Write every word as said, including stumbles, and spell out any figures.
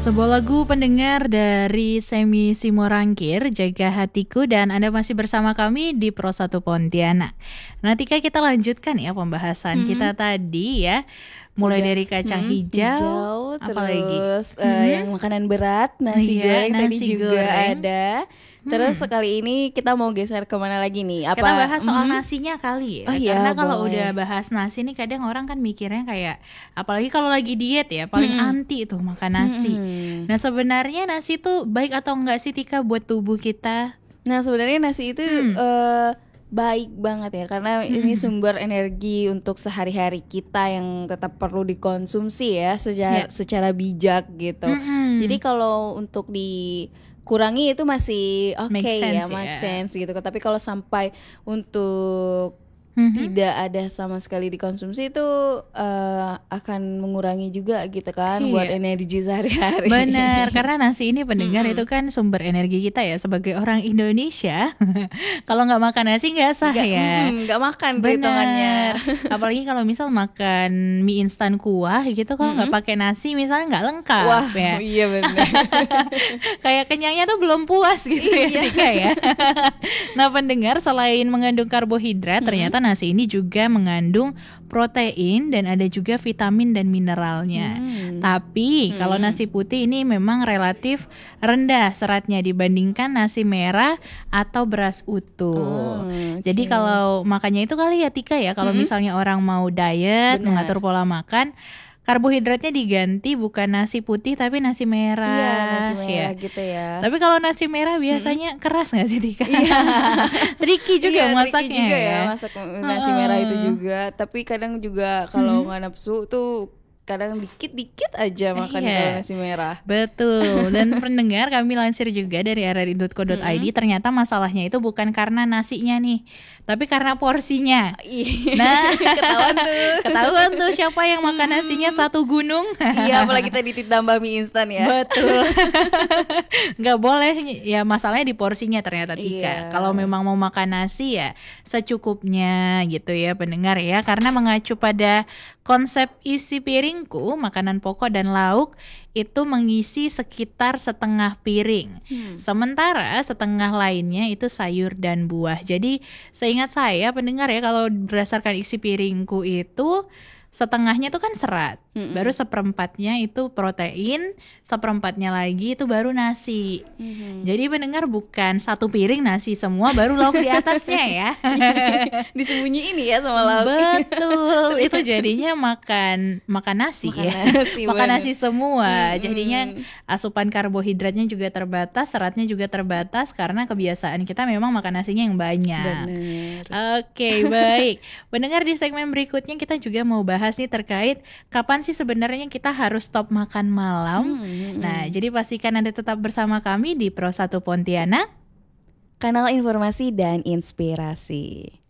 Sebuah lagu pendengar dari Semi Simorangkir, Jaga Hatiku, dan Anda masih bersama kami di Pro satu Pontianak. Nah, Tika, kita lanjutkan ya pembahasan Mhm. kita tadi ya. Mulai Udah, dari kacang mhm, hijau, hijau, apa lagi? terus eh, Mhm. yang makanan berat, nasi Iya, goreng tadi nasi juga goreng. ada. Terus Hmm. kali ini kita mau geser kemana lagi nih? Apa? Kita bahas soal Mhm. nasinya kali ya. Oh iya, Karena kalau boleh. udah bahas nasi nih kadang orang kan mikirnya kayak, apalagi kalau lagi diet ya, paling Mhm. anti tuh makan nasi. Mhm. Nah, sebenarnya nasi tuh baik atau enggak sih, Tika, buat tubuh kita? Nah, sebenarnya nasi itu Hmm. eh, baik banget ya, karena ini Hmm. sumber energi untuk sehari-hari kita yang tetap perlu dikonsumsi ya secara Ya. secara bijak gitu. Hmm. Jadi kalau untuk dikurangi itu masih oke Make ya, sense make ya. sense gitu. Tapi kalau sampai untuk Mhm. tidak ada sama sekali dikonsumsi itu eh, akan mengurangi juga gitu kan buat Iya. energi sehari-hari. Benar, karena nasi ini pendengar Mm-mm. itu kan sumber energi kita ya sebagai orang Indonesia. Kalau nggak makan nasi nggak sah Nggak, ya. mm-mm, nggak makan tuh hitungannya. Benar. Apalagi kalau misal makan mie instan kuah gitu, kalau nggak Mm-mm. pakai nasi misalnya nggak lengkap Wah, ya. iya benar. Kayak kenyangnya tuh belum puas gitu ya, Iya. Tika ya. Nah, pendengar, selain mengandung karbohidrat, Mm-mm. ternyata nasi ini juga mengandung protein dan ada juga vitamin dan mineralnya. Hmm. Tapi kalau Hmm. nasi putih ini memang relatif rendah seratnya dibandingkan nasi merah atau beras utuh. Oh, Jadi oke. kalau makannya itu kali ya, Tika ya, kalau Mm-mm. misalnya orang mau diet, Benar. mengatur pola makan, karbohidratnya diganti bukan nasi putih tapi nasi merah. Iya, nasi merah ya. gitu ya. Tapi kalau nasi merah biasanya keras nggak sih, Tika? Iya. Tricky juga Iya, masaknya tricky juga ya, ya. masak nasi merah itu juga. Tapi kadang juga kalau Mhm. nggak nafsu tuh kadang dikit-dikit aja makan Iya. kalau nasi merah. Betul. Dan pendengar, kami lansir juga dari r r i dot co dot i d, Mm-mm. ternyata masalahnya itu bukan karena nasinya nih, tapi karena porsinya. Iya. Nah, Ketahuan tuh. ketahuan tuh siapa yang makan nasinya satu gunung. Iya, apalagi tadi ditambah mie instan ya. Betul. Nggak boleh ya, masalahnya di porsinya ternyata, Tika. Iya. Kalau memang mau makan nasi ya secukupnya gitu ya, pendengar ya. Karena mengacu pada konsep isi piringku, makanan pokok dan lauk itu mengisi sekitar setengah piring. Hmm. Sementara setengah lainnya itu sayur dan buah. Jadi seingat saya, pendengar ya, kalau berdasarkan isi piringku itu setengahnya itu kan serat, Mm-mm. baru seperempatnya itu protein, seperempatnya lagi itu baru nasi. Mhm. Jadi pendengar, bukan satu piring nasi semua baru lauk di atasnya ya. Disembunyiin ya sama lauk. Betul, itu jadinya makan makan nasi Makan ya. nasi, Makan bener. nasi semua. Mm-mm. Jadinya asupan karbohidratnya juga terbatas, seratnya juga terbatas karena kebiasaan kita memang makan nasinya yang banyak. Bener. Oke, baik. Pendengar, di segmen berikutnya kita juga mau bahas nih terkait kapan sih sebenarnya kita harus stop makan malam. Hmm, Nah, jadi pastikan Anda tetap bersama kami di Pro satu Pontianak. Kanal informasi dan inspirasi.